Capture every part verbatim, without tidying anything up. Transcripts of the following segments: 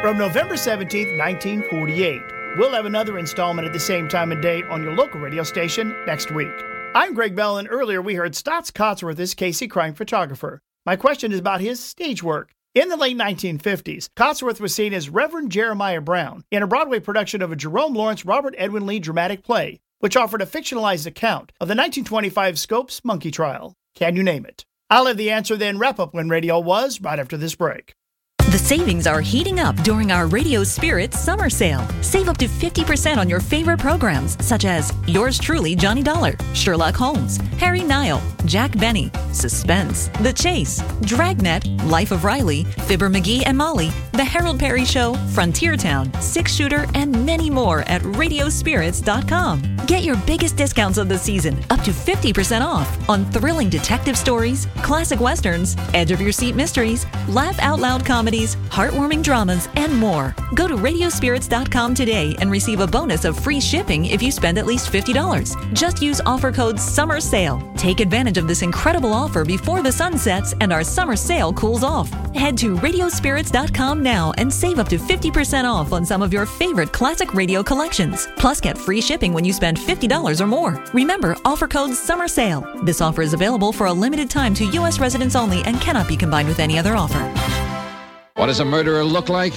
From November seventeenth, nineteen forty-eight. We'll have another installment at the same time and date on your local radio station next week. I'm Greg Bell, and earlier we heard Stotts Cotsworth as Casey Crime photographer. My question is about his stage work. In the late nineteen fifties, Cotsworth was seen as Reverend Jeremiah Brown in a Broadway production of a Jerome Lawrence Robert Edwin Lee dramatic play, which offered a fictionalized account of the nineteen twenty-five Scopes monkey trial. Can you name it? I'll have the answer then wrap up When Radio Was right after this break. The savings are heating up during our Radio Spirit summer sale. Save up to fifty percent on your favorite programs, such as Yours Truly, Johnny Dollar, Sherlock Holmes, Harry Nile, Jack Benny, Suspense, The Chase, Dragnet, Life of Riley, Fibber McGee and Molly, The Harold Perry Show, Frontier Town, Six Shooter, and many more at radio spirits dot com. Get your biggest discounts of the season, up to fifty percent off, on thrilling detective stories, classic westerns, edge-of-your-seat mysteries, laugh-out-loud comedies, heartwarming dramas, and more. Go to radio spirits dot com today and receive a bonus of free shipping if you spend at least fifty dollars. Just use offer code SUMMERSALE. Take advantage of this incredible offer before the sun sets and our summer sale cools off. Head to radio spirits dot com now and save up to fifty percent off on some of your favorite classic radio collections. Plus, get free shipping when you spend fifty dollars or more. Remember, offer code SUMMERSALE. This offer is available for a limited time to U S residents only and cannot be combined with any other offer. What does a murderer look like?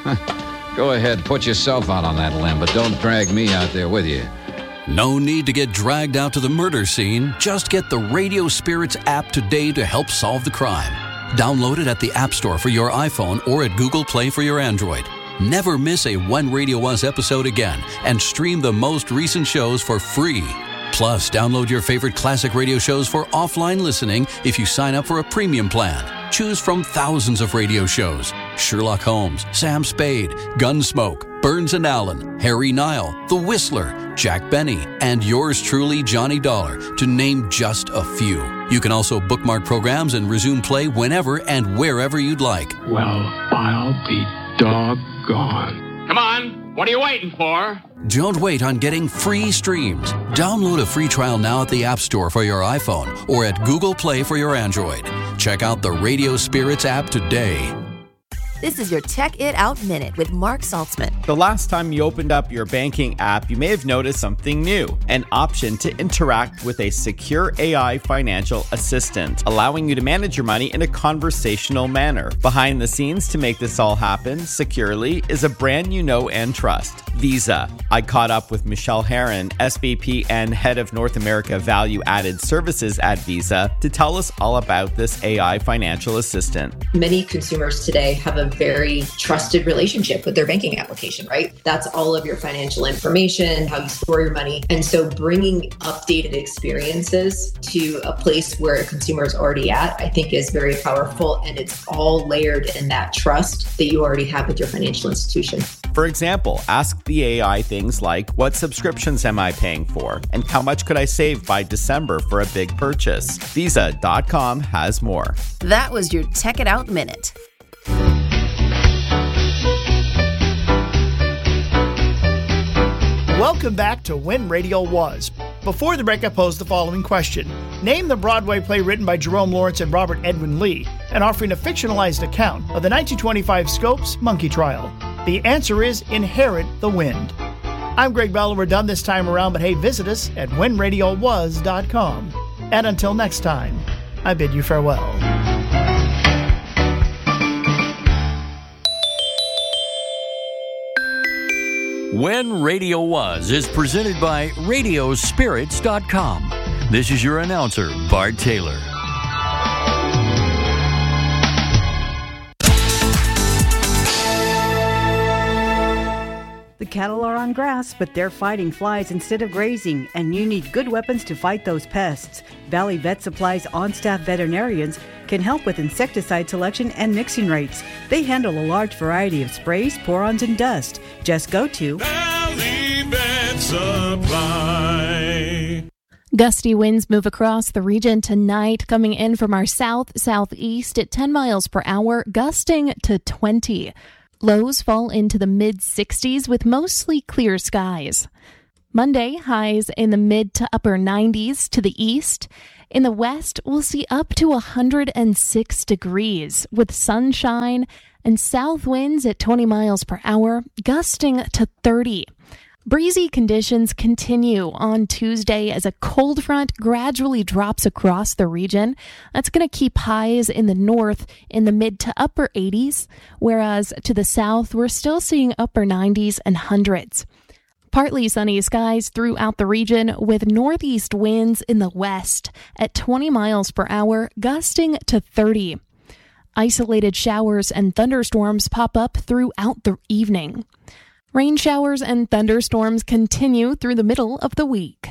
Go ahead, put yourself out on that limb, but don't drag me out there with you. No need to get dragged out to the murder scene. Just get the Radio Spirits app today to help solve the crime. Download it at the App Store for your iPhone or at Google Play for your Android. Never miss a When Radio Was episode again and stream the most recent shows for free. Plus, download your favorite classic radio shows for offline listening if you sign up for a premium plan. Choose from thousands of radio shows: Sherlock Holmes, Sam Spade, Gunsmoke, Burns and Allen, Harry Nile, The Whistler, Jack Benny, and yours truly, Johnny Dollar, to name just a few. You can also bookmark programs and resume play whenever and wherever you'd like. Well, I'll be doggone. Come on, what are you waiting for? Don't wait on getting free streams. Download a free trial now at the App Store for your iPhone or at Google Play for your Android. Check out the Radio Spirits app today. This is your Tech It Out Minute with Mark Saltzman. The last time you opened up your banking app, you may have noticed something new, an option to interact with a secure A I financial assistant, allowing you to manage your money in a conversational manner. Behind the scenes to make this all happen securely is a brand you know and trust, Visa. I caught up with Michelle Herron, S V P and Head of North America Value Added Services at Visa, to tell us all about this A I financial assistant. Many consumers today have a very trusted relationship with their banking application, right? That's all of your financial information, how you store your money. And so bringing updated experiences to a place where a consumer is already at, I think is very powerful. And it's all layered in that trust that you already have with your financial institution. For example, ask the A I things like, what subscriptions am I paying for? And how much could I save by December for a big purchase? Visa dot com has more. That was your Tech It Out Minute. Welcome back to When Radio Was. Before the break, I posed the following question. Name the Broadway play written by Jerome Lawrence and Robert Edwin Lee and offering a fictionalized account of the nineteen twenty-five Scopes monkey trial. The answer is Inherit the Wind. I'm Greg Bell, and we're done this time around, but hey, visit us at when radio was dot com. And until next time, I bid you farewell. When Radio Was is presented by radio spirits dot com. This is your announcer, Bart Taylor. The cattle are on grass, but they're fighting flies instead of grazing, and you need good weapons to fight those pests. Valley Vet Supply's on-staff veterinarians can help with insecticide selection and mixing rates. They handle a large variety of sprays, pour-ons, and dust. Just go to Valley Vet Supply. Gusty winds move across the region tonight, coming in from our south-southeast at ten miles per hour, gusting to twenty. Lows fall into the mid-sixties with mostly clear skies. Monday, highs in the mid to upper nineties to the east. In the west, we'll see up to one hundred six degrees with sunshine and south winds at twenty miles per hour, gusting to thirty. Breezy conditions continue on Tuesday as a cold front gradually drops across the region. That's going to keep highs in the north in the mid to upper eighties, whereas to the south, we're still seeing upper nineties and hundreds. Partly sunny skies throughout the region with northeast winds in the west at twenty miles per hour, gusting to thirty. Isolated showers and thunderstorms pop up throughout the evening. Rain showers and thunderstorms continue through the middle of the week.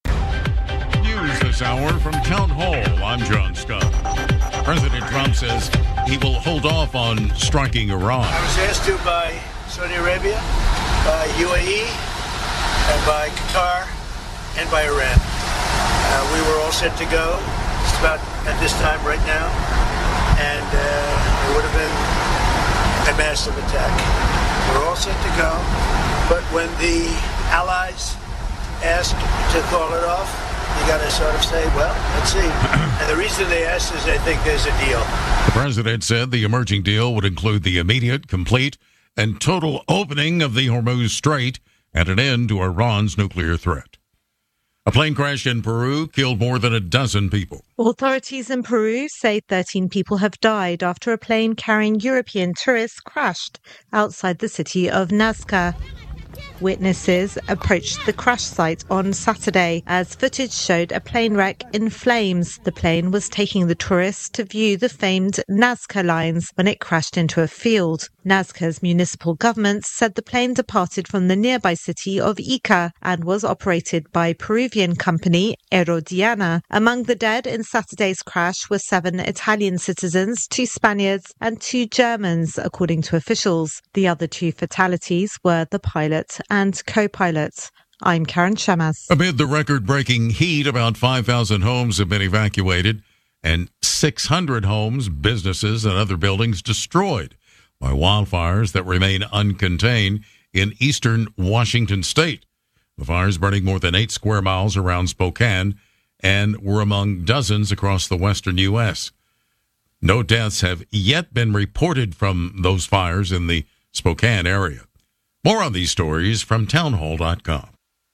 News this hour from Town Hall. I'm John Scott. President Trump says he will hold off on striking Iran. I was asked to by Saudi Arabia, by U A E, and by Qatar, and by Iran. Uh, we were all set to go just about at this time right now, and uh, it would have been a massive attack. We're all set to go, but when the allies ask to call it off, you got to sort of say, well, let's see. And the reason they asked is they think there's a deal. The president said the emerging deal would include the immediate, complete, and total opening of the Hormuz Strait and an end to Iran's nuclear threat. A plane crash in Peru killed more than a dozen people. Authorities in Peru say thirteen people have died after a plane carrying European tourists crashed outside the city of Nazca. Witnesses approached the crash site on Saturday as footage showed a plane wreck in flames. The plane was taking the tourists to view the famed Nazca lines when it crashed into a field. Nazca's municipal government said the plane departed from the nearby city of Ica and was operated by Peruvian company Aerodiana. Among the dead in Saturday's crash were seven Italian citizens, two Spaniards and two Germans, according to officials. The other two fatalities were the pilot and co-pilot. I'm Karen Shemas. Amid the record-breaking heat, about five thousand homes have been evacuated and six hundred homes, businesses, and other buildings destroyed by wildfires that remain uncontained in eastern Washington state. The fires burning more than eight square miles around Spokane and were among dozens across the western U S. No deaths have yet been reported from those fires in the Spokane area. More on these stories from townhall dot com.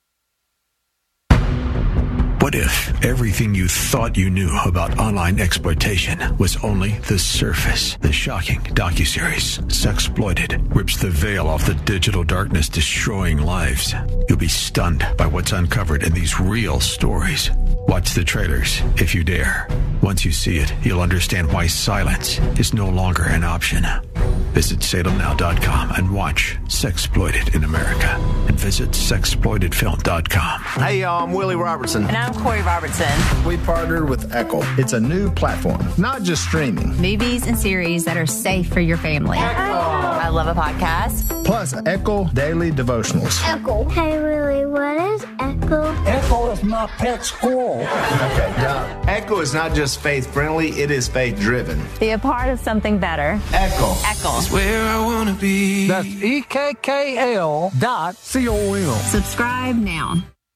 What if everything you thought you knew about online exploitation was only the surface? The shocking docuseries, Sexploited, rips the veil off the digital darkness, destroying lives. You'll be stunned by what's uncovered in these real stories. Watch the trailers if you dare. Once you see it, you'll understand why silence is no longer an option. Visit Salem Now dot com and watch Sexploited in America. And visit Sexploited Film dot com. Hey, y'all, I'm Willie Robertson. And I'm Corey Robertson. We partnered with Echo. It's a new platform, not just streaming. Movies and series that are safe for your family. Echo. I love a podcast. Plus, Echo Daily Devotionals. Echo. Hey, Willie, what is Echo? Echo is my pet squirrel. Okay, now, Echo is not just faith-friendly, it is faith-driven. Be a part of something better. Echo. Echo. It's where I want to be. That's E K K L dot C O M. Subscribe now.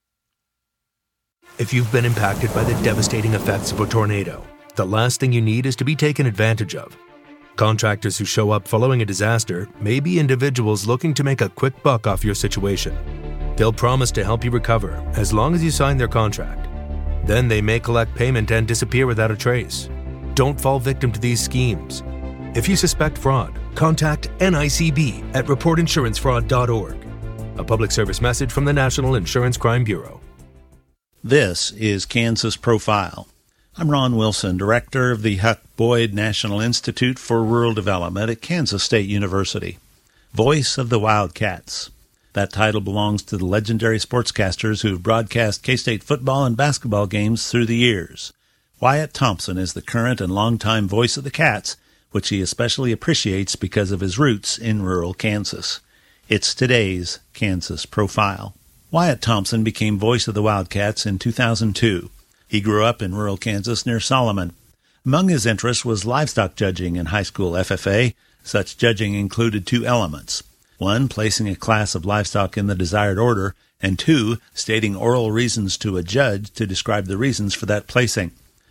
If you've been impacted by the devastating effects of a tornado, the last thing you need is to be taken advantage of. Contractors who show up following a disaster may be individuals looking to make a quick buck off your situation. They'll promise to help you recover as long as you sign their contract. Then they may collect payment and disappear without a trace. Don't fall victim to these schemes. If you suspect fraud, contact N I C B at report insurance fraud dot org. A public service message from the National Insurance Crime Bureau. This is Kansas Profile. I'm Ron Wilson, director of the Huck Boyd National Institute for Rural Development at Kansas State University. Voice of the Wildcats. That title belongs to the legendary sportscasters who've broadcast K-State football and basketball games through the years. Wyatt Thompson is the current and longtime voice of the Cats, which he especially appreciates because of his roots in rural Kansas. It's today's Kansas Profile. Wyatt Thompson became voice of the Wildcats in two thousand two. He grew up in rural Kansas near Solomon. Among his interests was livestock judging in high school F F A. Such judging included two elements. One, placing a class of livestock in the desired order, and two, stating oral reasons to a judge to describe the reasons for that placing.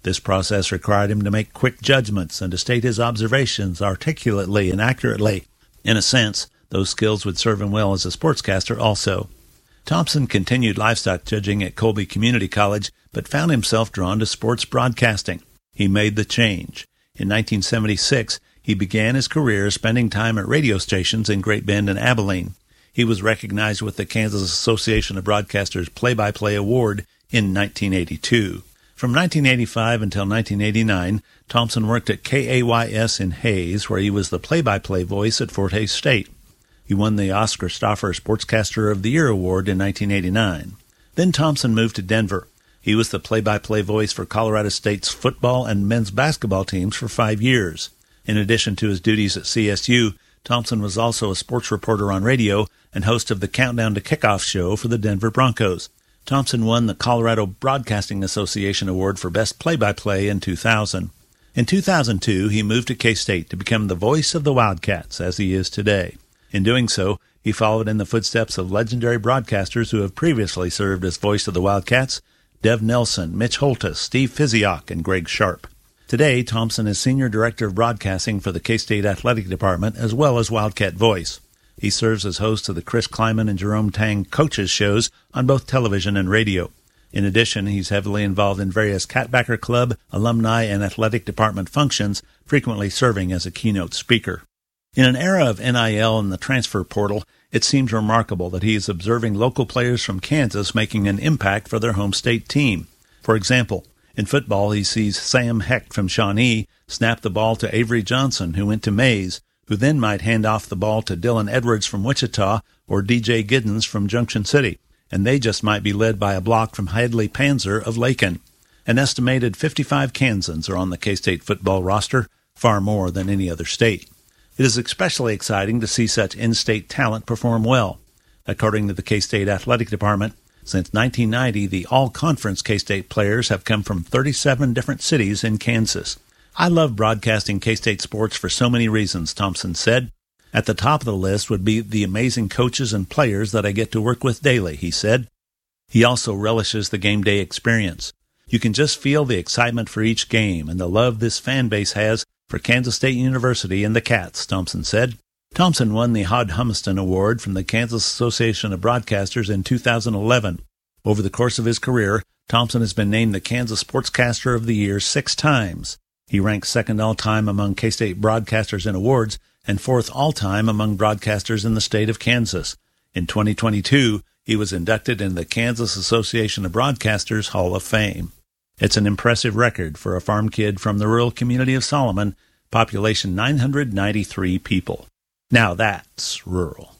This process required him to make quick judgments and to state his observations articulately and accurately. In a sense, those skills would serve him well as a sportscaster also. Thompson continued livestock judging at Colby Community College, but found himself drawn to sports broadcasting. He made the change. In nineteen seventy-six, he began his career spending time at radio stations in Great Bend and Abilene. He was recognized with the Kansas Association of Broadcasters Play-by-Play Award in nineteen eighty-two. From nineteen eighty-five until nineteen eighty-nine, Thompson worked at K A Y S in Hays, where he was the play-by-play voice at Fort Hays State. He won the Oscar Stauffer Sportscaster of the Year Award in nineteen eighty-nine. Then Thompson moved to Denver. He was the play-by-play voice for Colorado State's football and men's basketball teams for five years. In addition to his duties at C S U, Thompson was also a sports reporter on radio and host of the Countdown to Kickoff show for the Denver Broncos. Thompson won the Colorado Broadcasting Association Award for Best Play-by-Play in two thousand. In two thousand two, he moved to K-State to become the voice of the Wildcats, as he is today. In doing so, he followed in the footsteps of legendary broadcasters who have previously served as voice of the Wildcats: Dev Nelson, Mitch Holtis, Steve Fizioc, and Greg Sharp. Today, Thompson is Senior Director of Broadcasting for the K-State Athletic Department, as well as Wildcat Voice. He serves as host of the Chris Kleiman and Jerome Tang Coaches shows on both television and radio. In addition, he's heavily involved in various Catbacker Club, alumni, and athletic department functions, frequently serving as a keynote speaker. In an era of N I L and the transfer portal, it seems remarkable that he is observing local players from Kansas making an impact for their home state team. For example, in football, he sees Sam Hecht from Shawnee snap the ball to Avery Johnson, who went to Mays, who then might hand off the ball to Dylan Edwards from Wichita or D J Giddens from Junction City, and they just might be led by a block from Hadley Panzer of Lakin. An estimated fifty-five Kansans are on the K-State football roster, far more than any other state. It is especially exciting to see such in-state talent perform well. According to the K-State Athletic Department, since nineteen ninety, the all-conference K-State players have come from thirty-seven different cities in Kansas. I love broadcasting K-State sports for so many reasons, Thompson said. At the top of the list would be the amazing coaches and players that I get to work with daily, he said. He also relishes the game day experience. You can just feel the excitement for each game and the love this fan base has for Kansas State University and the Cats, Thompson said. Thompson won the Hod Humiston Award from the Kansas Association of Broadcasters in two thousand eleven. Over the course of his career, Thompson has been named the Kansas Sportscaster of the Year six times. He ranks second all-time among K-State broadcasters in awards and fourth all-time among broadcasters in the state of Kansas. In twenty twenty-two, he was inducted into the Kansas Association of Broadcasters Hall of Fame. It's an impressive record for a farm kid from the rural community of Solomon, population nine hundred ninety-three people. Now that's rural.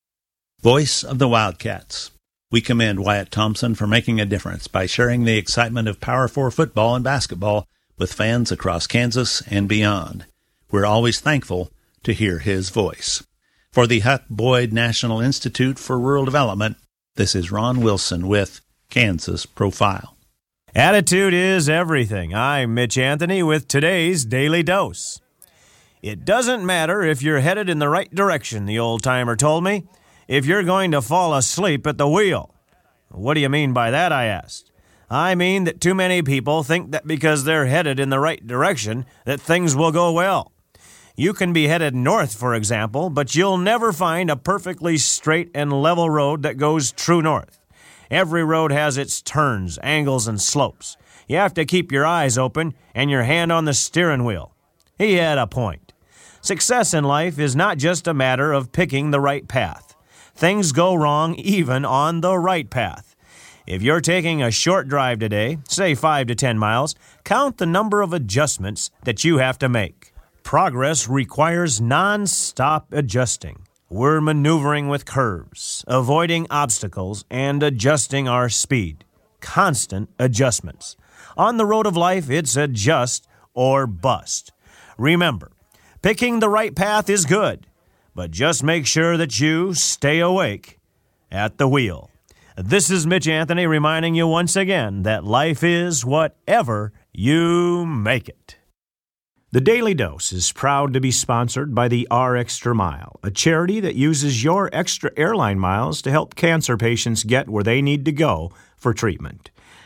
Voice of the Wildcats. We commend Wyatt Thompson for making a difference by sharing the excitement of Power Four football and basketball with fans across Kansas and beyond. We're always thankful to hear his voice. For the Huck Boyd National Institute for Rural Development, this is Ron Wilson with Kansas Profile. Attitude is everything. I'm Mitch Anthony with today's Daily Dose. It doesn't matter if you're headed in the right direction, the old-timer told me, if you're going to fall asleep at the wheel. What do you mean by that, I asked. I mean that too many people think that because they're headed in the right direction, that things will go well. You can be headed north, for example, but you'll never find a perfectly straight and level road that goes true north. Every road has its turns, angles, and slopes. You have to keep your eyes open and your hand on the steering wheel. He had a point. Success in life is not just a matter of picking the right path. Things go wrong even on the right path. If you're taking a short drive today, say five to ten miles, count the number of adjustments that you have to make. Progress requires non-stop adjusting. We're maneuvering with curves, avoiding obstacles, and adjusting our speed. Constant adjustments. On the road of life, it's adjust or bust. Remember, picking the right path is good, but just make sure that you stay awake at the wheel. This is Mitch Anthony reminding you once again that life is whatever you make it. The Daily Dose is proud to be sponsored by the R Extra Mile, a charity that uses your extra airline miles to help cancer patients get where they need to go for treatment.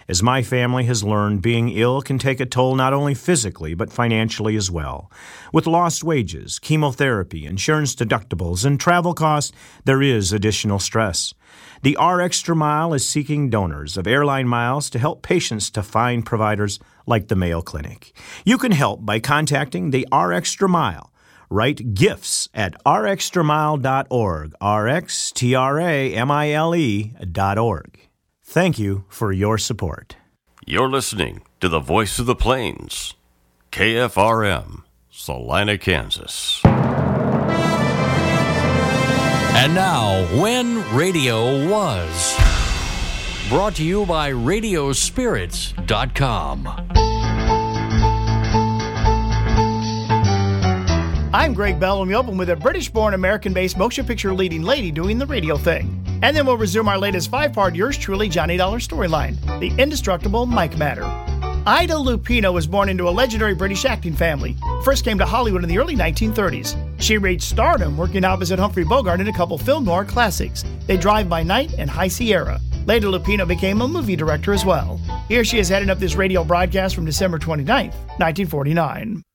As my family has learned, being ill can take a toll not only physically, but financially as well. With lost wages, chemotherapy, insurance deductibles, and travel costs, there is additional stress. The R Extra Mile is seeking donors of airline miles to help patients to find providers like the Mayo Clinic. You can help by contacting the R Extra Mile. Write gifts at r extra mile dot org, R X T R A M I L E dot org. Thank you for your support. You're listening to the Voice of the Plains, K F R M, Salina, Kansas. And now, When Radio Was. Brought to you by radio spirits dot com. I'm Greg Bell, and we open with a British-born, American-based motion picture leading lady doing the radio thing. And then we'll resume our latest five-part Yours Truly Johnny Dollar storyline, the indestructible Mike Matter. Ida Lupino was born into a legendary British acting family. First came to Hollywood in the early nineteen thirties. She reached stardom working opposite Humphrey Bogart in a couple film noir classics, They Drive by Night and High Sierra. Later, Lupino became a movie director as well. Here she is heading up this radio broadcast from December twenty-ninth, nineteen forty-nine.